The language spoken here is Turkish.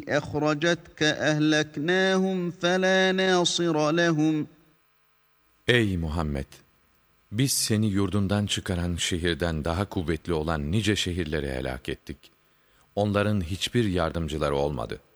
أخرجتك أهلكناهم فلا ناصر لهم. Ey Muhammed! Biz seni yurdundan çıkaran şehirden daha kuvvetli olan nice şehirleri helak ettik. Onların hiçbir yardımcıları olmadı.